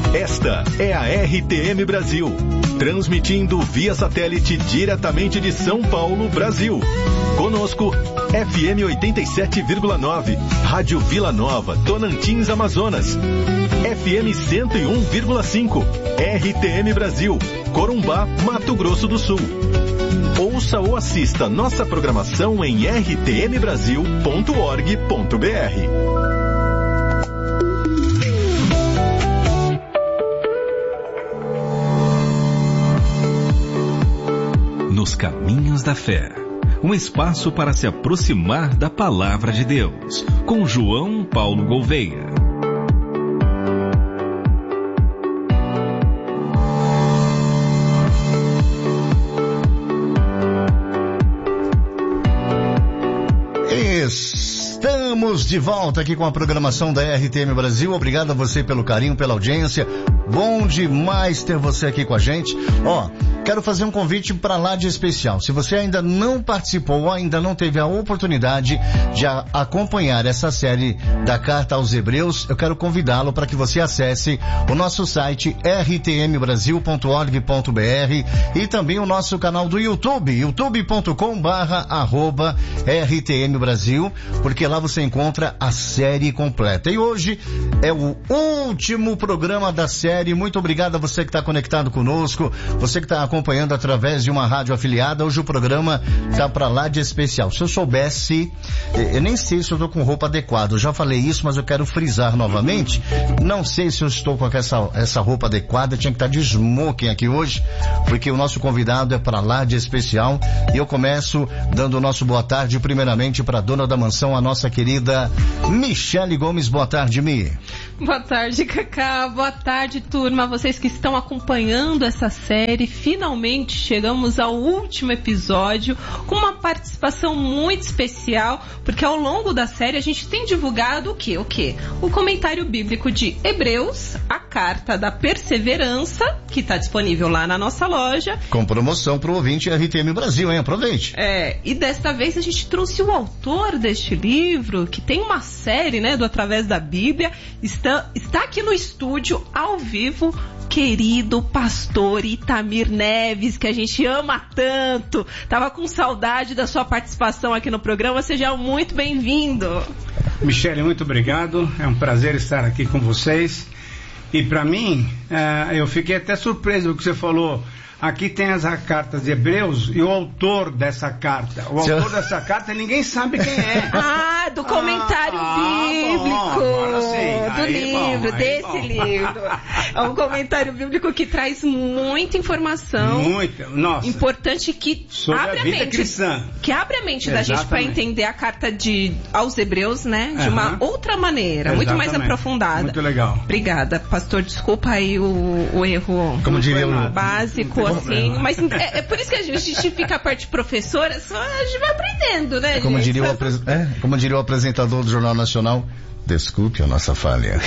Esta é a RTM Brasil, transmitindo via satélite diretamente de São Paulo, Brasil. Conosco, FM 87,9, Rádio Vila Nova, Tonantins, Amazonas. FM 101,5, RTM Brasil, Corumbá, Mato Grosso do Sul. Ouça ou assista nossa programação em rtmbrasil.org.br. Nos Caminhos da Fé, um espaço para se aproximar da Palavra de Deus, com João Paulo Gouveia. Estamos de volta aqui com a programação da RTM Brasil. Obrigado a você pelo carinho, pela audiência. Bom demais ter você aqui com a gente. Quero fazer um convite para lá de especial. Se você ainda não participou ou ainda não teve a oportunidade de acompanhar essa série da Carta aos Hebreus, eu quero convidá-lo para que você acesse o nosso site rtmbrasil.org.br e também o nosso canal do YouTube, youtube.com/RTM Brasil, porque lá você encontra a série completa. E hoje é o último programa da série. Muito obrigado a você que está conectado conosco, você que está acompanhando através de uma rádio afiliada. Hoje o programa tá para lá de especial. Se eu soubesse, eu nem sei se eu estou com roupa adequada. Eu já falei isso, mas eu quero frisar novamente. Não sei se eu estou com essa roupa adequada. Tinha que estar de smoking aqui hoje, porque o nosso convidado é para lá de especial. E eu começo dando o nosso boa tarde, primeiramente, para a dona da mansão, a nossa querida Michele Gomes. Boa tarde, Mi. Boa tarde, Cacá. Boa tarde, turma. Vocês que estão acompanhando essa série. Finalmente chegamos ao último episódio com uma participação muito especial, porque ao longo da série a gente tem divulgado o quê? O comentário bíblico de Hebreus, a Carta da Perseverança, que está disponível lá na nossa loja. Com promoção para o ouvinte RTM Brasil, hein? Aproveite. E desta vez a gente trouxe o autor deste livro, que tem uma série, né, do Através da Bíblia. Está aqui no estúdio, ao vivo, querido pastor Itamir Neves, que a gente ama tanto. Tava com saudade da sua participação aqui no programa. Seja muito bem-vindo. Michele, muito obrigado. É um prazer estar aqui com vocês. E para mim, eu fiquei até surpreso com o que você falou. Aqui tem as cartas de Hebreus e o autor dessa carta. O autor dessa carta, ninguém sabe quem é. Do comentário bíblico. Do livro, desse livro. É um comentário bíblico que traz muita informação. Nossa. Importante que abre a mente. Cristã. Que abre a mente da gente para entender a carta aos Hebreus, né? De uma outra maneira, muito mais aprofundada. Muito legal. Obrigada, pastor. Desculpa aí o erro. Como diria básico. Assim, mas é por isso que a gente fica perto de professora, só a gente vai aprendendo, né? Como diria o apresentador do Jornal Nacional, desculpe a nossa falha.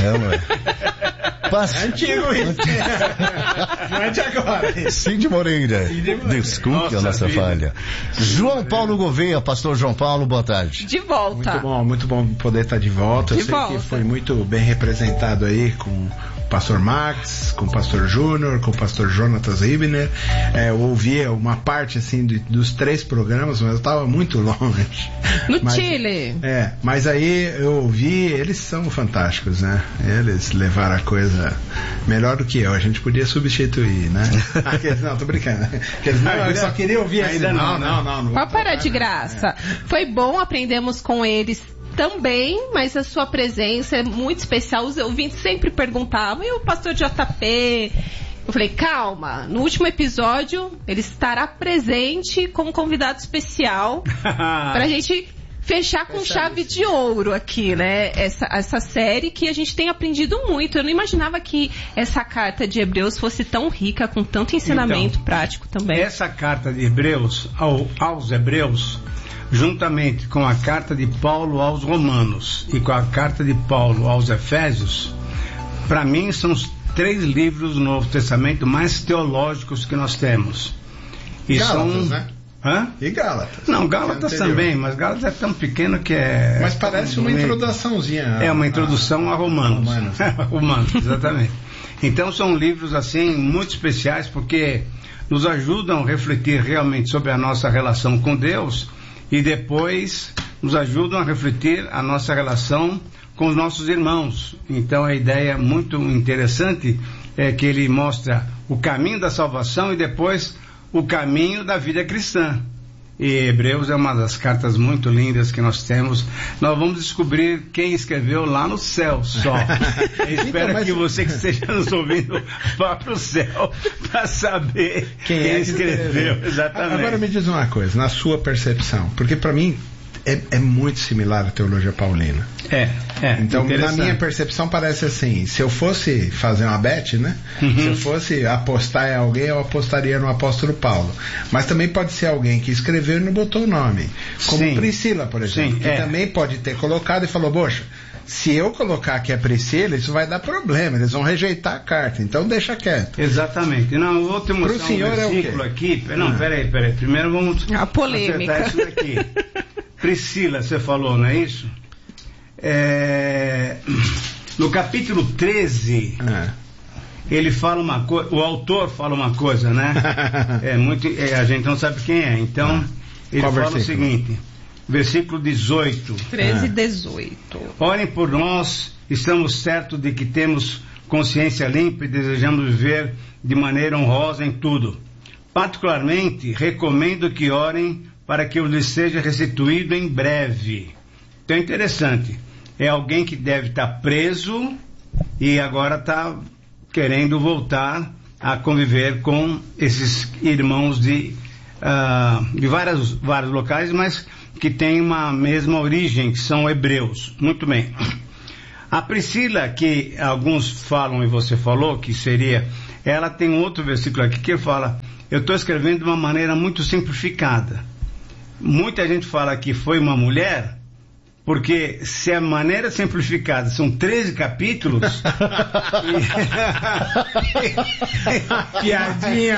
É antigo isso. Não é de agora. Cid Moreira, desculpe a nossa falha. João Paulo Gouveia, pastor João Paulo, boa tarde. De volta. Muito bom poder estar de volta. Eu sei que foi muito bem representado aí com o pastor Max, com o pastor Júnior, com o pastor Jonatas Ribner. Eu ouvi uma parte assim dos 3 programas, mas eu estava muito longe. No Chile. Mas aí eu ouvi, eles são fantásticos, né? Eles levaram a coisa melhor do que eu. A gente podia substituir, né? Não, tô brincando. Eu só queria ouvir ainda não. Pode parar de graça. Foi bom, aprendemos com eles também, mas a sua presença é muito especial. Os ouvintes sempre perguntavam, e o pastor JP? Eu falei, calma, no último episódio ele estará presente como convidado especial pra gente fechar com chave de ouro aqui, né? Essa série que a gente tem aprendido muito. Eu não imaginava que essa carta de Hebreus fosse tão rica, com tanto ensinamento prático também. Essa carta de Hebreus aos Hebreus, juntamente com a carta de Paulo aos Romanos e com a carta de Paulo aos Efésios, para mim são os 3 livros do Novo Testamento mais teológicos que nós temos. E Gálatas, né? E Gálatas? Não, Gálatas também, mas Gálatas é tão pequeno que é... Mas parece uma introduçãozinha. É uma introdução a Romanos. Romanos, Romanos, exatamente. Então são livros assim muito especiais porque nos ajudam a refletir realmente sobre a nossa relação com Deus e depois nos ajudam a refletir a nossa relação com os nossos irmãos. Então a ideia muito interessante é que ele mostra o caminho da salvação e depois o caminho da vida cristã. E Hebreus é uma das cartas muito lindas que nós temos. Nós vamos descobrir quem escreveu lá no céu só. Eu espero que você que esteja nos ouvindo vá para o céu para saber quem escreveu. Exatamente. Agora me diz uma coisa, na sua percepção, porque para mim é muito similar à teologia paulina. Então, na minha percepção, parece assim, se eu fosse fazer uma bet, né? Se eu fosse apostar em alguém, eu apostaria no apóstolo Paulo. Mas também pode ser alguém que escreveu e não botou o nome. Como Priscila, por exemplo, que também pode ter colocado e falou, poxa, se eu colocar que é Priscila, isso vai dar problema, eles vão rejeitar a carta, então deixa quieto. Exatamente. Não, eu vou te mostrar um versículo aqui. Não, peraí. Primeiro vamos a polêmica. Acertar isso daqui. Priscila, você falou, não é isso? No capítulo 13, ele fala uma coisa, o autor fala uma coisa, né? A gente não sabe quem é. Então, ele fala o seguinte, versículo 18. 13 e 18. Orem por nós, estamos certos de que temos consciência limpa e desejamos viver de maneira honrosa em tudo. Particularmente, recomendo que orem para que lhes seja restituído em breve. Então é interessante. É alguém que deve estar preso e agora está querendo voltar a conviver com esses irmãos de vários locais, mas que têm uma mesma origem, que são hebreus. Muito bem. A Priscila, que alguns falam e você falou, que seria... Ela tem um outro versículo aqui que fala, eu estou escrevendo de uma maneira muito simplificada. Muita gente fala que foi uma mulher, porque se a maneira simplificada são 13 capítulos... Piadinha,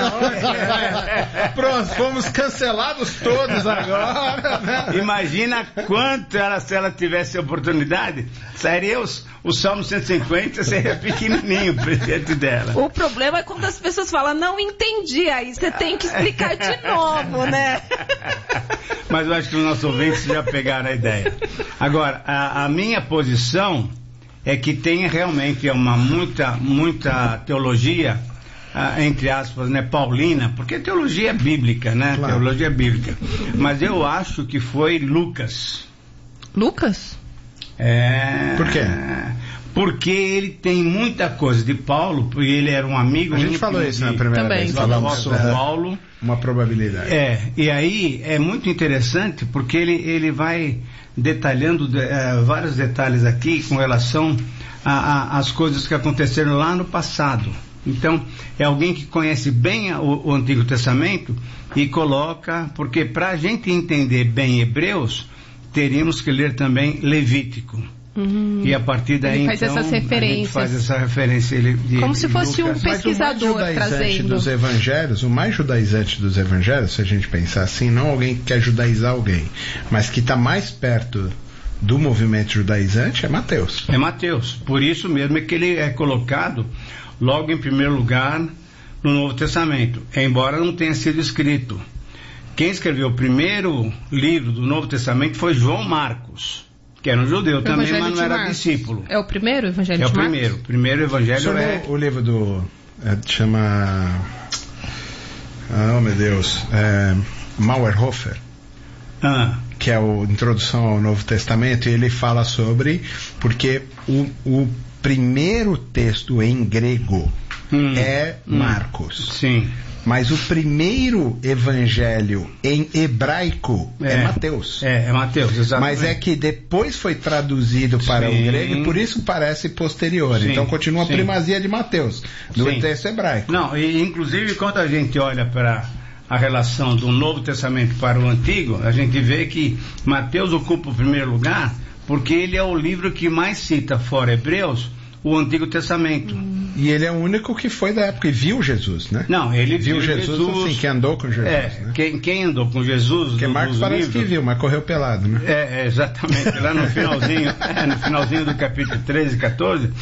pronto, fomos cancelados todos agora, né? Imagina quanto se ela tivesse oportunidade, sairia o Salmo 150, seria pequenininho o presente dela. O problema é quando as pessoas falam, não entendi, aí você tem que explicar de novo, né? Mas eu acho que os nossos ouvintes já pegaram a ideia. Agora, a minha posição é que tem realmente muita teologia, entre aspas, né, paulina, porque teologia é bíblica, né? Claro. Teologia é bíblica. Mas eu acho que foi Lucas. Lucas? Por quê? Porque ele tem muita coisa de Paulo, porque ele era um amigo... A gente falou isso na primeira vez. Falamos sobre Paulo. Uma probabilidade. E aí é muito interessante, porque ele vai detalhando vários detalhes aqui com relação às coisas que aconteceram lá no passado. Então, é alguém que conhece bem o Antigo Testamento e coloca... Porque para a gente entender bem Hebreus, teríamos que ler também Levítico. E a partir daí, ele faz então, essas referências. A gente faz essa referência como se fosse Lucas. Um pesquisador trazendo. Dos evangelhos, o mais judaizante dos evangelhos, se a gente pensar assim, não alguém que quer judaizar alguém, mas que está mais perto do movimento judaizante, é Mateus. É Mateus. Por isso mesmo é que ele é colocado logo em primeiro lugar no Novo Testamento, embora não tenha sido escrito. Quem escreveu o primeiro livro do Novo Testamento foi João Marcos, que era um judeu também, mas não era discípulo. É o primeiro Evangelho de Marcos? É o primeiro Evangelho. O livro do... chama... Oh, meu Deus. Mauerhofer. Que é a introdução ao Novo Testamento, e ele fala sobre... Porque o primeiro texto em grego é Marcos. Sim. Mas o primeiro evangelho em hebraico é Mateus. É Mateus, exatamente. Mas é que depois foi traduzido para o grego e por isso parece posterior. Sim, então continua a primazia de Mateus, do texto hebraico. Não, e inclusive quando a gente olha para a relação do Novo Testamento para o Antigo, a gente vê que Mateus ocupa o primeiro lugar porque ele é o livro que mais cita, fora Hebreus, o Antigo Testamento. E ele é o único que foi da época e viu Jesus, né? Não, ele viu Jesus assim, que andou com Jesus. Né? Quem andou com Jesus? Porque Marcos parece que viu, mas correu pelado, né? Exatamente. Lá no finalzinho, no finalzinho do capítulo 13 e 14,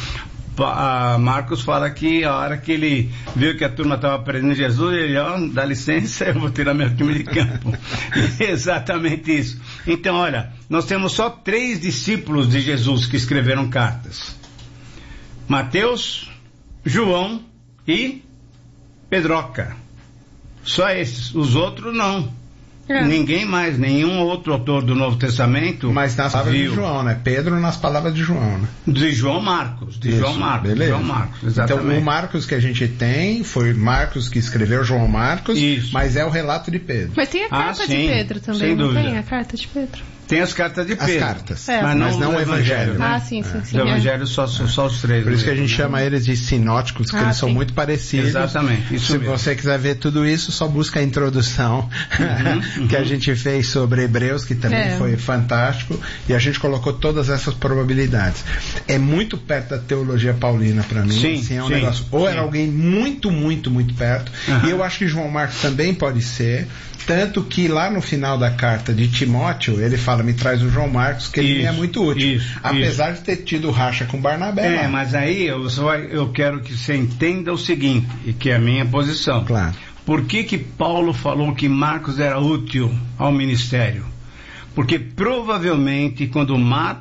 Marcos fala que a hora que ele viu que a turma estava prendendo Jesus, ele, dá licença, eu vou tirar meu time de campo. Exatamente isso. Então, olha, nós temos só 3 discípulos de Jesus que escreveram cartas: Mateus, João e Pedroca. Só esses. Os outros não. Ninguém mais, nenhum outro autor do Novo Testamento. Mas nas palavras de João, né? Pedro nas palavras de João, né? De João Marcos. Beleza. João Marcos, exatamente. Então o Marcos que a gente tem foi Marcos que escreveu João Marcos, mas é o relato de Pedro. Mas tem a carta de Pedro também, sem não dúvida. tem a carta de Pedro? Tem as cartas de Pedro. As cartas, mas não o Evangelho. Né? sim. O Evangelho só os 3. Por isso que a gente chama eles de sinóticos, que eles são muito parecidos. Exatamente. Se você quiser ver tudo isso, só busca a introdução que a gente fez sobre Hebreus, que também foi fantástico, e a gente colocou todas essas probabilidades. É muito perto da teologia paulina para mim. Sim, assim, é um negócio. Ou era alguém muito, muito, muito perto, e eu acho que João Marcos também pode ser. Tanto que lá no final da carta de Timóteo, ele fala, me traz o João Marcos, que ele é muito útil. Apesar de ter tido racha com Barnabé. Mas aí eu quero que você entenda o seguinte, e que é a minha posição. Claro. Por que Paulo falou que Marcos era útil ao ministério? Porque provavelmente quando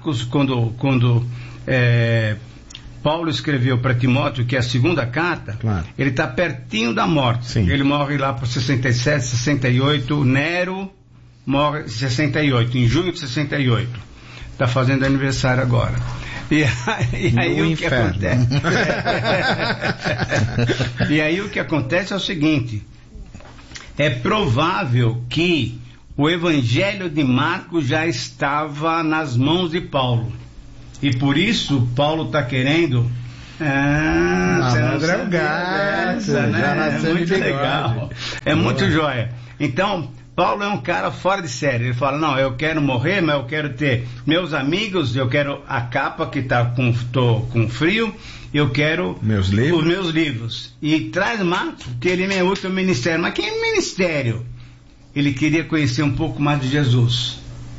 Paulo escreveu para Timóteo, que é a segunda carta, ele está pertinho da morte. Sim. Ele morre lá por 67, 68, Nero morre em 68, em junho de 68. Está fazendo aniversário agora. E aí o que acontece? E aí o que acontece é o seguinte: é provável que o Evangelho de Marcos já estava nas mãos de Paulo. E por isso Paulo está querendo. André Gato, né? É muito legal. É muito joia. Então, Paulo é um cara fora de série. Ele fala: não, eu quero morrer, mas eu quero ter meus amigos, eu quero a capa que tô com frio, eu quero os meus livros. E traz Marcos, que ele me é útil ao ministério. Mas que ministério? Ele queria conhecer um pouco mais de Jesus.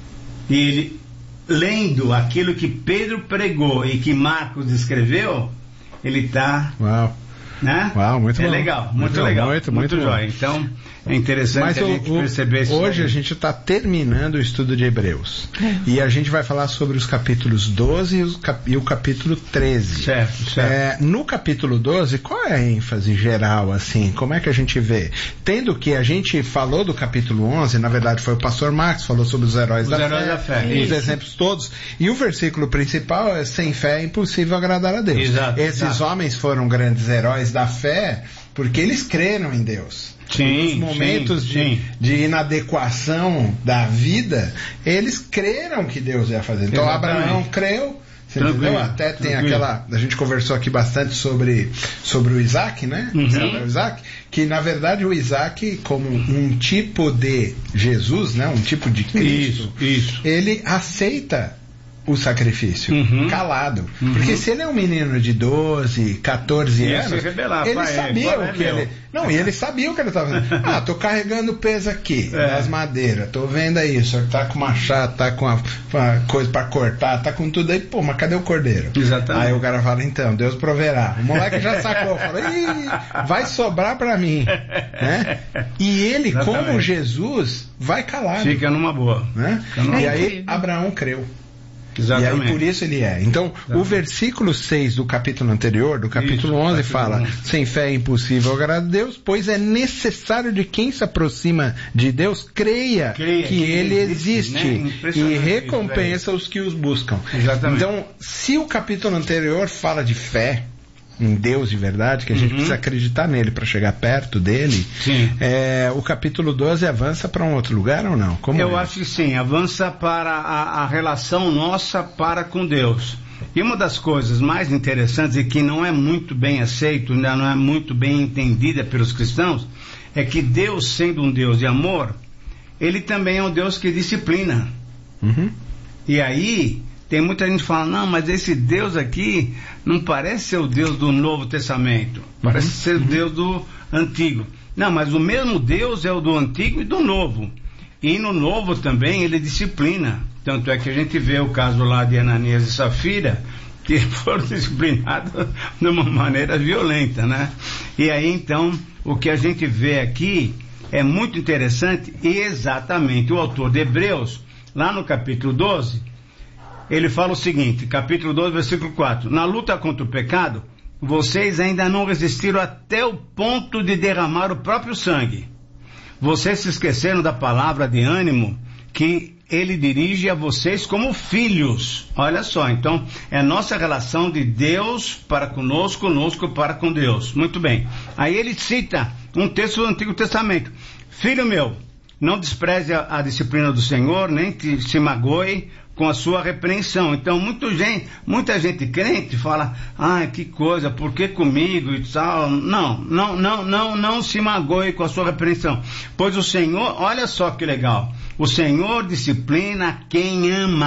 E ele, lendo aquilo que Pedro pregou e que Marcos escreveu, ele está... Uau! Né? Uau, muito bom. Legal, muito legal. Muito jóia. Então, é interessante a gente perceber isso. Hoje a gente está terminando o estudo de Hebreus. E a gente vai falar sobre os capítulos 12 e o capítulo 13. Certo. No capítulo 12, qual é a ênfase geral, assim? Como é que a gente vê? Tendo que a gente falou do capítulo 11, na verdade foi o pastor Marcos, falou sobre os heróis da fé. Os exemplos todos. E o versículo principal é: sem fé é impossível agradar a Deus. Esses homens foram grandes heróis da fé porque eles creram em Deus. Nos momentos de inadequação da vida, eles creram que Deus ia fazer. Então Abraão creu. Você entendeu? Até tem aquela... A gente conversou aqui bastante sobre o Isaac, né? O Isaac, que na verdade o Isaac, como um tipo de Jesus, né? Um tipo de Cristo, ele aceita o sacrifício, calado. Porque se ele é um menino de 12, 14 anos, ele sabia o que ele... Não, e ele sabia o que ele estava fazendo. Tô carregando peso aqui, das madeiras, tô vendo aí, o senhor tá com machado, tá com a coisa para cortar, tá com tudo aí, pô, mas cadê o cordeiro? Exatamente. Aí o cara fala: então, Deus proverá. O moleque já sacou, falou: vai sobrar para mim. Né? E ele, como Jesus, vai calado. Fica numa boa. Né? E aí Abraão creu. Exatamente. E aí por isso ele é. Então, o versículo 6 do capítulo anterior, do capítulo 11, fala: sem fé é impossível agradar a Deus, pois é necessário de quem se aproxima de Deus creia que ele existe, né? E recompensa os que os buscam. Exatamente. Então, se o capítulo anterior fala de fé em Deus de verdade, que a gente precisa acreditar nele para chegar perto dele, o capítulo 12 avança para um outro lugar ou não? Eu acho que sim, avança para a relação nossa para com Deus. E uma das coisas mais interessantes e que não é muito bem aceito, ainda não é muito bem entendida pelos cristãos, é que Deus, sendo um Deus de amor, ele também é um Deus que disciplina. E aí tem muita gente que fala: não, mas esse Deus aqui não parece ser o Deus do Novo Testamento, parece ser o Deus do Antigo. Não, mas o mesmo Deus é o do Antigo e do Novo. E no Novo também ele disciplina. Tanto é que a gente vê o caso lá de Ananias e Safira, que foram disciplinados de uma maneira violenta, né? E aí, então, o que a gente vê aqui é muito interessante, e exatamente o autor de Hebreus, lá no capítulo 12, ele fala o seguinte, capítulo 12, versículo 4, na luta contra o pecado, vocês ainda não resistiram até o ponto de derramar o próprio sangue. Vocês se esqueceram da palavra de ânimo que ele dirige a vocês como filhos. Olha só, então, é a nossa relação de Deus para conosco, conosco para com Deus. Muito bem. Aí ele cita um texto do Antigo Testamento. Filho meu, não despreze a disciplina do Senhor, nem se magoe com a sua repreensão. Então, muita gente crente fala, que coisa, por que comigo e tal? Não se magoe com a sua repreensão. Pois o Senhor, olha só que legal, o Senhor disciplina a quem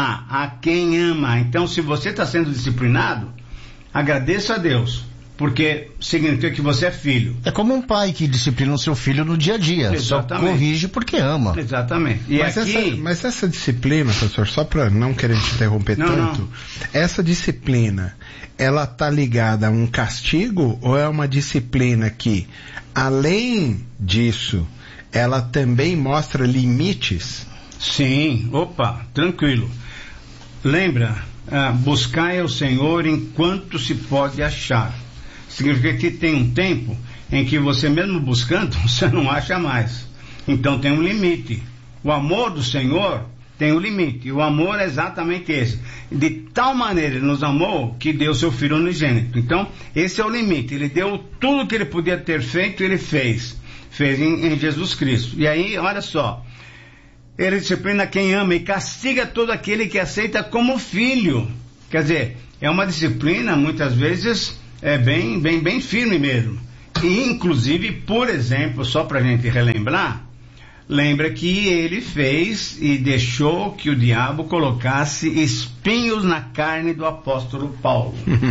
ama. Então, se você está sendo disciplinado, agradeça a Deus, porque significa que você é filho. É como um pai que disciplina o seu filho no dia a dia. Exatamente. Só corrige porque ama. Exatamente. Mas essa disciplina, professor, só para não querer te interromper tanto, essa disciplina, ela tá ligada a um castigo ou é uma disciplina que, além disso, ela também mostra limites? Sim, tranquilo. Lembra, buscai ao Senhor enquanto se pode achar. Significa que tem um tempo em que você mesmo buscando, você não acha mais. Então tem um limite. O amor do Senhor tem um limite. E o amor é exatamente esse. De tal maneira ele nos amou que deu seu Filho unigênito. Então esse é o limite. Ele deu tudo que ele podia ter feito, ele fez. Fez em Jesus Cristo. E aí, olha só. Ele disciplina quem ama e castiga todo aquele que aceita como filho. Quer dizer, é uma disciplina, muitas vezes, bem firme mesmo. E, inclusive, por exemplo, só para a gente relembrar, lembra que ele fez e deixou que o diabo colocasse espinhos na carne do apóstolo Paulo.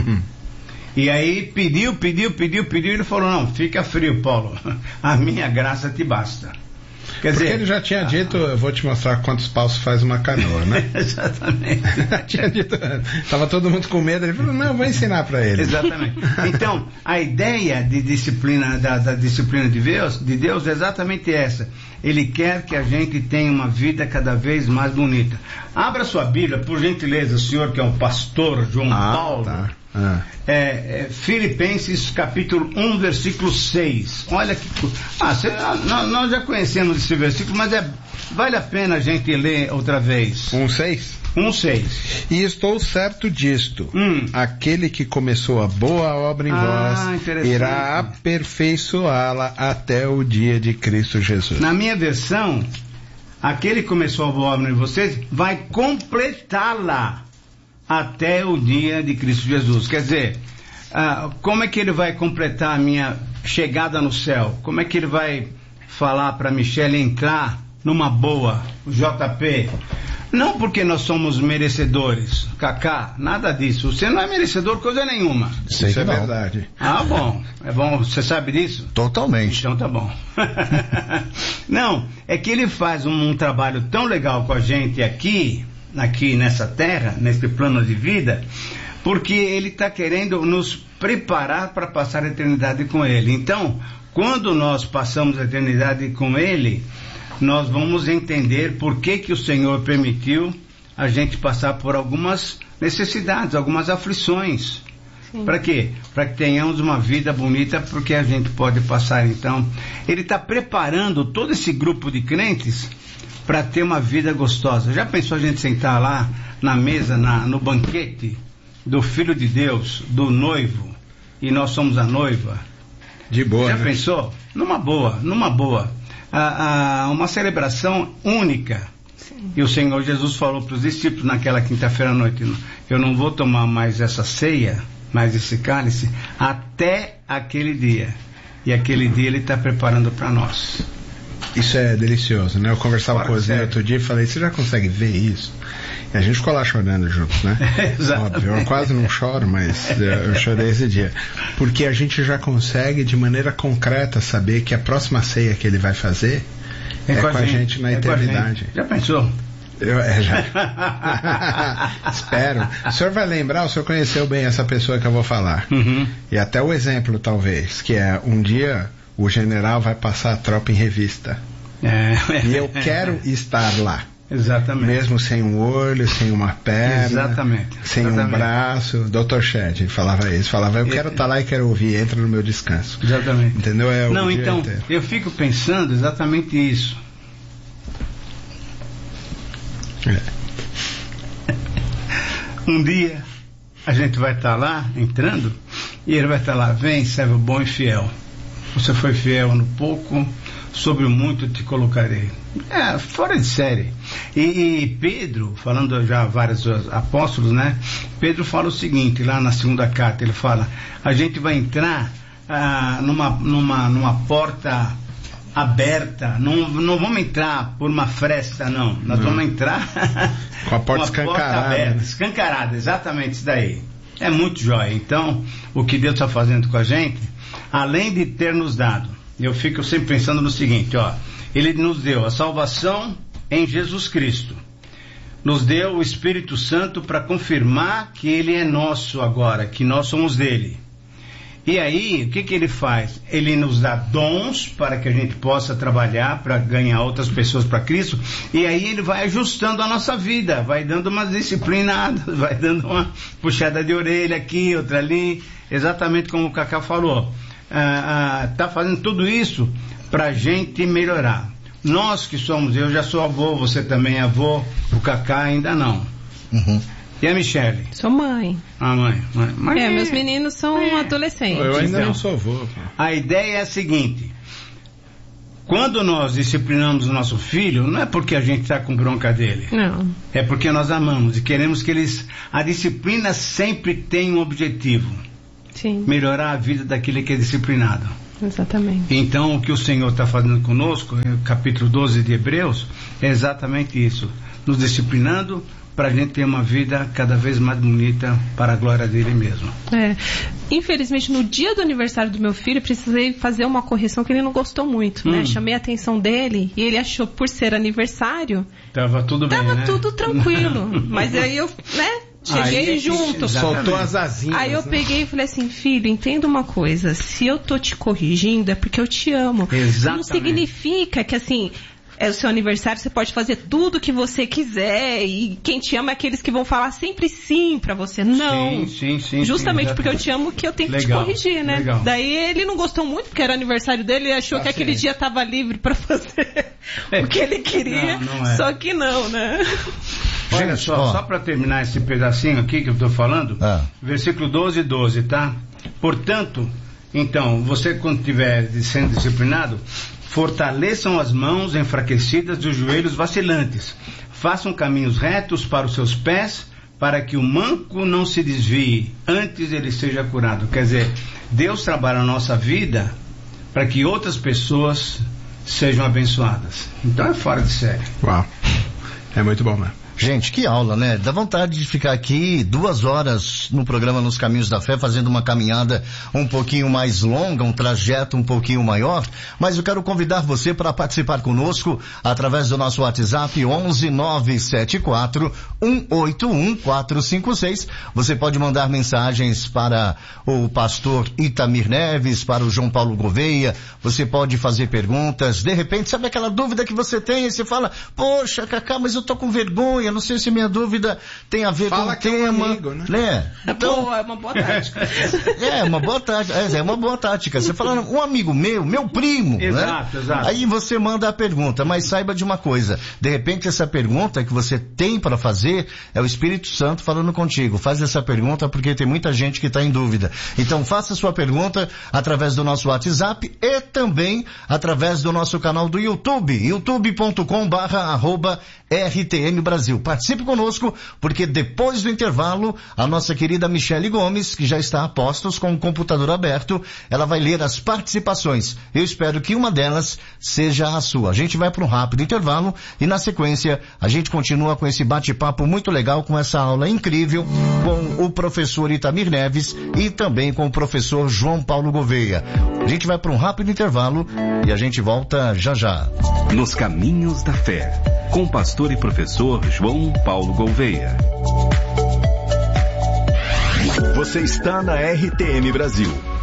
E aí pediu, e ele falou, não, fica frio, Paulo, a minha graça te basta. Porque ele já tinha dito, eu vou te mostrar quantos paus faz uma canoa, né? Exatamente. Tinha dito, estava todo mundo com medo, ele falou, não, eu vou ensinar para ele. Exatamente. Então, a ideia de disciplina, da disciplina de Deus é exatamente essa. Ele quer que a gente tenha uma vida cada vez mais bonita. Abra sua Bíblia, por gentileza, o senhor que é um pastor, João Paulo. Tá. Filipenses capítulo 1, versículo 6. Olha que nós já conhecemos esse versículo, mas vale a pena a gente ler outra vez. 1:6? 1:6. E estou certo disto, aquele que começou a boa obra em vós irá aperfeiçoá-la até o dia de Cristo Jesus. Na minha versão, aquele que começou a boa obra em vocês vai completá-la até o dia de Cristo Jesus. Quer dizer, como é que ele vai completar a minha chegada no céu? Como é que ele vai falar para Michele entrar numa boa, o JP? Não porque nós somos merecedores, Cacá, nada disso. Você não é merecedor coisa nenhuma. Isso é verdade. Bom, é bom, você sabe disso? Totalmente. Então tá bom. Não, é que ele faz um trabalho tão legal com a gente aqui nessa terra, nesse plano de vida, porque ele está querendo nos preparar para passar a eternidade com ele. Então, quando nós passamos a eternidade com ele, nós vamos entender por que o Senhor permitiu a gente passar por algumas necessidades, algumas aflições. Para quê? Para que tenhamos uma vida bonita, porque a gente pode passar. Então, ele está preparando todo esse grupo de crentes para ter uma vida gostosa. Já pensou a gente sentar lá na mesa, no banquete do Filho de Deus, do noivo, e nós somos a noiva? De boa, Já né? pensou? Numa boa. Uma celebração única. Sim. E o Senhor Jesus falou para os discípulos naquela quinta-feira à noite, eu não vou tomar mais essa ceia, mais esse cálice, até aquele dia. E aquele dia ele está preparando para nós. Isso é delicioso, né? Eu conversava com o Osni outro dia e falei, você já consegue ver isso? E a gente ficou lá chorando juntos, né? Óbvio, eu quase não choro, mas eu chorei esse dia. Porque a gente já consegue, de maneira concreta, saber que a próxima ceia que ele vai fazer é com a gente na eternidade. Já pensou? Espero. O senhor vai lembrar, o senhor conheceu bem essa pessoa que eu vou falar. E até o exemplo, talvez, que é um dia o general vai passar a tropa em revista. E eu quero estar lá. Exatamente. Mesmo sem um olho, sem uma perna. Exatamente. Sem um braço. Dr. Shed falava isso. Falava, eu quero estar lá e quero ouvir, entra no meu descanso. Exatamente. Entendeu? Não, então, eu fico pensando exatamente isso. Um dia a gente vai estar lá, entrando, e ele vai estar lá, vem, servo bom e fiel. Você foi fiel no pouco, sobre o muito te colocarei. Fora de série. E Pedro, falando já vários apóstolos, né? Pedro fala o seguinte, lá na segunda carta, ele fala, a gente vai entrar numa porta aberta, não vamos entrar por uma fresta, não. Nós vamos entrar com a porta escancarada. Porta aberta, escancarada, exatamente isso daí. É muito jóia. Então, o que Deus está fazendo com a gente, além de ter nos dado, eu fico sempre pensando no seguinte, Ele nos deu a salvação em Jesus Cristo. Nos deu o Espírito Santo para confirmar que Ele é nosso agora, que nós somos dele. E aí, o que Ele faz? Ele nos dá dons para que a gente possa trabalhar, para ganhar outras pessoas para Cristo, e aí Ele vai ajustando a nossa vida, vai dando umas disciplinadas, vai dando uma puxada de orelha aqui, outra ali, exatamente como o Cacá falou. Tá fazendo tudo isso para a gente melhorar. Nós que somos, eu já sou avô, você também é avô, o Cacá ainda não. E a Michele? Sou mãe. Mãe. Meus meninos são adolescentes. Eu ainda não sou avô. A ideia é a seguinte: quando nós disciplinamos o nosso filho, não é porque a gente está com bronca dele. Não. É porque nós amamos e queremos que a disciplina sempre tenha um objetivo. Sim. Melhorar a vida daquele que é disciplinado. Exatamente. Então, o que o Senhor está fazendo conosco, no capítulo 12 de Hebreus, é exatamente isso. Nos disciplinando para a gente ter uma vida cada vez mais bonita para a glória dele mesmo. Infelizmente, no dia do aniversário do meu filho, precisei fazer uma correção que ele não gostou muito, né? Chamei a atenção dele e ele achou, por ser aniversário, Tava tudo bem, né? Tudo tranquilo. Mas aí eu, cheguei junto. Soltou as asinhas. Aí eu peguei e falei assim, filho, entenda uma coisa, se eu tô te corrigindo é porque eu te amo. Exatamente. Não significa que assim, é o seu aniversário, você pode fazer tudo o que você quiser e quem te ama é aqueles que vão falar sempre sim pra você. Não. Sim. Justamente porque eu te amo que eu tenho que te corrigir, né? Legal. Daí ele não gostou muito porque era aniversário dele e achou que aquele dia tava livre pra fazer o que ele queria. Não é. Só que não, né? Olha só para terminar esse pedacinho aqui que eu estou falando, versículo 12, tá? Portanto, então, você quando estiver sendo disciplinado, fortaleçam as mãos enfraquecidas e os joelhos vacilantes. Façam caminhos retos para os seus pés, para que o manco não se desvie, antes ele seja curado. Quer dizer, Deus trabalha na nossa vida para que outras pessoas sejam abençoadas. Então é fora de série. Uau, é muito bom, né? Gente, que aula, né? Dá vontade de ficar aqui 2 horas no programa Nos Caminhos da Fé, fazendo uma caminhada um pouquinho mais longa, um trajeto um pouquinho maior, mas eu quero convidar você para participar conosco através do nosso WhatsApp 11-974-181-456. Você pode mandar mensagens para o pastor Itamir Neves, para o João Paulo Gouveia, você pode fazer perguntas, de repente, sabe aquela dúvida que você tem e você fala, poxa, Cacá, mas eu tô com vergonha, não sei se minha dúvida tem a ver com o tema. É um amigo, né? Então, é uma boa tática. É uma boa tática. Você fala, um amigo meu primo, exato, né? Exato. Aí você manda a pergunta, mas saiba de uma coisa, de repente essa pergunta que você tem para fazer é o Espírito Santo falando contigo. Faz essa pergunta porque tem muita gente que está em dúvida. Então faça sua pergunta através do nosso WhatsApp e também através do nosso canal do YouTube, youtube.com/RTM Brasil. Participe conosco, porque depois do intervalo, a nossa querida Michele Gomes, que já está a postos com o computador aberto, ela vai ler as participações. Eu espero que uma delas seja a sua. A gente vai para um rápido intervalo e na sequência a gente continua com esse bate-papo muito legal, com essa aula incrível com o professor Itamir Neves e também com o professor João Paulo Gouveia. A gente vai para um rápido intervalo e a gente volta já já. Nos Caminhos da Fé, com o pastor e professor João Paulo Gouveia. Você está na RTM Brasil.